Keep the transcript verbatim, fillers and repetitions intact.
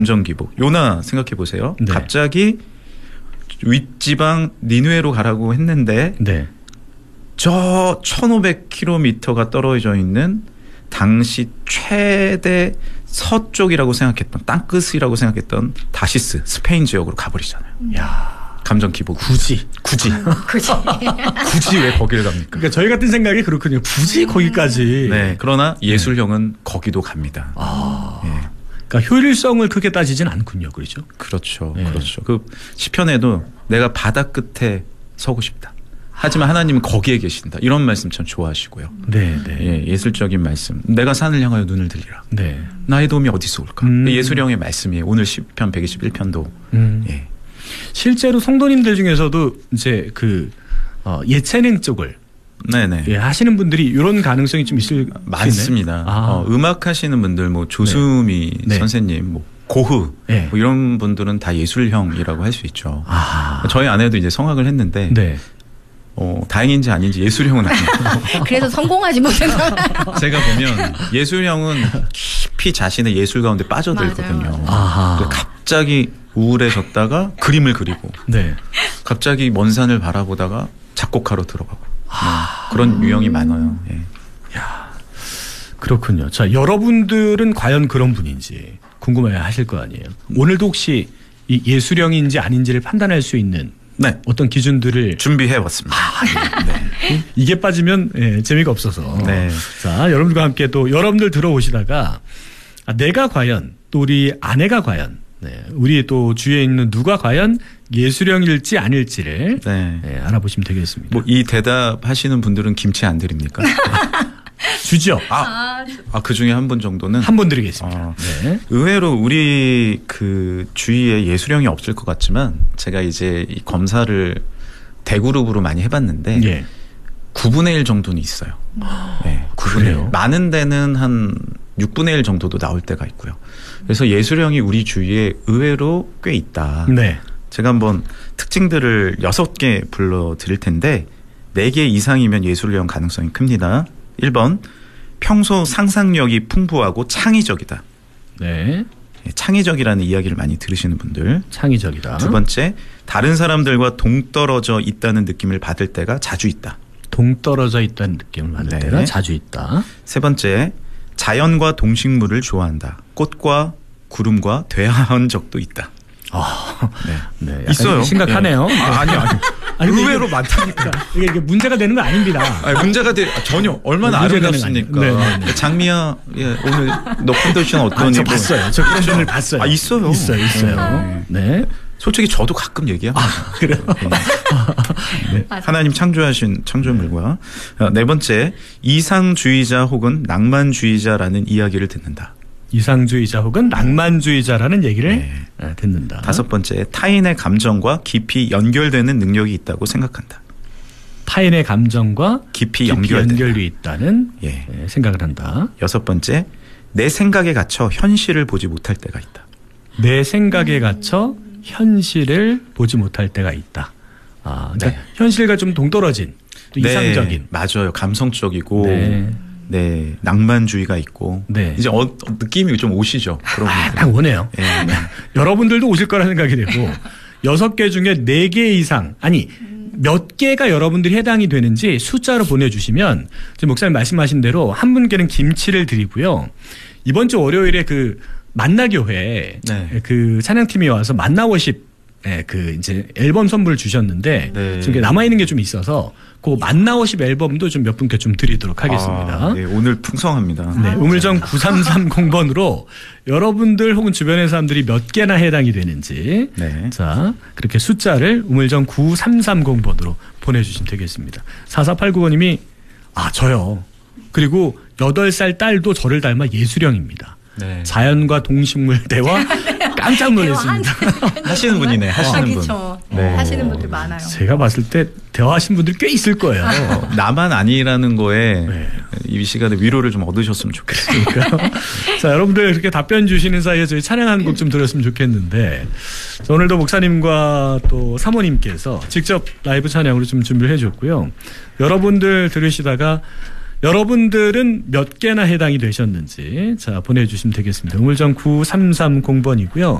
감정기복. 요나 생각해 보세요. 네. 갑자기 윗지방 니누에로 가라고 했는데 네. 저 천오백 킬로미터가 떨어져 있는 당시 최대 서쪽이라고 생각했던 땅끝이라고 생각했던 다시스 스페인 지역으로 가버리잖아요. 야. 감정 기복. 굳이 굳이 굳이 굳이 왜 거기를 갑니까? 그러니까 저희 같은 생각이 그렇군요. 굳이 거기까지. 네. 그러나 예술형은 네. 거기도 갑니다. 아. 네. 그러니까 효율성을 크게 따지진 않군요. 그렇죠? 그렇죠. 네. 그렇죠. 그 시편에도 내가 바다 끝에 서고 싶다. 하지만 하나님은 거기에 계신다. 이런 말씀 참 좋아하시고요. 네, 네. 예, 예술적인 말씀. 내가 산을 향하여 눈을 들리라. 네. 나의 도움이 어디서 올까? 음. 예술형의 말씀이에요. 오늘 시편 백이십일 편도. 음. 예. 실제로 성도님들 중에서도 이제 그 어, 예체능 쪽을 네네. 예, 하시는 분들이 이런 가능성이 좀 있을 많습니다. 아. 어, 음악 하시는 분들, 뭐 조수미 네. 선생님, 뭐 고흐, 네. 뭐 이런 분들은 다 예술형이라고 할 수 있죠. 아. 저희 아내도 이제 성악을 했는데, 네. 어, 다행인지 아닌지 예술형은 아니에요. 그래서 성공하지 못해서 제가 보면 예술형은 깊이 자신의 예술 가운데 빠져들거든요. 맞아요, 맞아요. 아하. 갑자기 우울해졌다가 그림을 그리고, 네. 갑자기 먼 산을 바라보다가 작곡하러 들어가고 아. 네. 그런 유형이 많아요. 예. 야, 그렇군요. 자, 여러분들은 과연 그런 분인지 궁금해 하실 거 아니에요. 오늘도 혹시 이 예술형인지 아닌지를 판단할 수 있는 네. 어떤 기준들을 준비해 왔습니다. 아, 네. 이게 빠지면 예, 재미가 없어서. 네. 자, 여러분들과 함께 또 여러분들 들어오시다가 아, 내가 과연 또 우리 아내가 과연 네, 우리 또 주위에 있는 누가 과연 예술형일지 아닐지를 네. 네, 알아보시면 되겠습니다. 뭐 이 대답 하시는 분들은 김치 안 드립니까? 주죠. 아, 아, 그 중에 한 분 정도는 한 분 드리겠습니다. 어, 네. 의외로 우리 그 주위에 예술형이 없을 것 같지만 제가 이제 이 검사를 대그룹으로 많이 해봤는데 예. 구분의 일 정도는 있어요. 네, 구분의 일. 그래요? 많은 데는 한 육분의 일 정도도 나올 때가 있고요. 그래서 예술형이 우리 주위에 의외로 꽤 있다. 네. 제가 한번 특징들을 여섯 개 불러드릴 텐데 네 개 이상이면 예술형 가능성이 큽니다. 일 번 평소 상상력이 풍부하고 창의적이다. 네. 창의적이라는 이야기를 많이 들으시는 분들. 창의적이다. 두 번째 다른 사람들과 동떨어져 있다는 느낌을 받을 때가 자주 있다. 동떨어져 있다는 느낌을 받을 네. 때가 자주 있다. 세 번째 자연과 동식물을 좋아한다. 꽃과 구름과 대화한 적도 있다. 아, 네. 네. 약간 있어요. 심각하네요. 네. 아, 아니요, 아니요. 아니, 의외로 이게, 많다니까. 이게, 이게 문제가 되는 건 아닙니다. 아니, 문제가 돼 전혀 얼마나 문제가 아름답습니까? 되는 거 아니에요. 네, 네. 장미야, 예, 오늘 너 컨디션 아, 어떠니? 저 봤어요. 저 그런 분을 봤어요. 아, 있어요. 있어요, 있어요. 네. 네. 솔직히 저도 가끔 얘기합니다. 아, 그래요? 네. 하나님 창조하신 창조물과 네 번째 이상주의자 혹은 낭만주의자라는 이야기를 듣는다. 이상주의자 혹은 낭만주의자라는 얘기를 네. 듣는다. 다섯 번째 타인의 감정과 깊이 연결되는 능력이 있다고 생각한다. 타인의 감정과 깊이, 깊이 연결된다. 연결이 있다는 예. 네, 생각을 한다. 여섯 번째 내 생각에 갇혀 현실을 보지 못할 때가 있다. 내 생각에 갇혀 현실을 보지 못할 때가 있다. 아, 그러니까 네. 현실과 좀 동떨어진 또 네, 이상적인. 맞아요. 감성적이고 네. 네, 낭만주의가 있고 네. 이제 어, 느낌이 좀 오시죠. 그런 아, 분들. 딱 오네요. 예, 네. 여러분들도 오실 거라 생각이 되고 여섯 개 중에 네 개 이상 아니 몇 개가 여러분들이 해당이 되는지 숫자로 보내주시면 지금 목사님 말씀하신 대로 한 분께는 김치를 드리고요. 이번 주 월요일에 그 만나교회 네. 그 찬양팀이 와서 만나워십 예, 그 이제 앨범 선물을 주셨는데 네. 지금 남아 있는 게 좀 있어서 그 만나워십 앨범도 좀 몇 분께 좀 드리도록 하겠습니다. 아, 네, 오늘 풍성합니다. 네, 우물정 구삼삼공 번으로 여러분들 혹은 주변의 사람들이 몇 개나 해당이 되는지 네. 자 그렇게 숫자를 우물정 구삼삼공 번으로 보내주시면 되겠습니다. 사사팔구 번님이 아 저요. 그리고 여덟 살 딸도 저를 닮아 예술형입니다. 네. 자연과 동식물 대화 깜짝 놀랐습니다. 하시는 분이네. 하시는 분. 그렇죠. 네. 하시는 분들 많아요. 제가 봤을 때 대화하신 분들 꽤 있을 거예요. 어, 나만 아니라는 거에 네. 이 시간에 위로를 좀 얻으셨으면 좋겠어요. 자, 여러분들 그렇게 답변 주시는 사이에 저희 찬양 한 곡 좀 들었으면 좋겠는데 자, 오늘도 목사님과 또 사모님께서 직접 라이브 찬양으로 좀 준비를 해줬고요. 여러분들 들으시다가 여러분들은 몇 개나 해당이 되셨는지 자 보내주시면 되겠습니다. 우물정 구삼삼공 번이고요.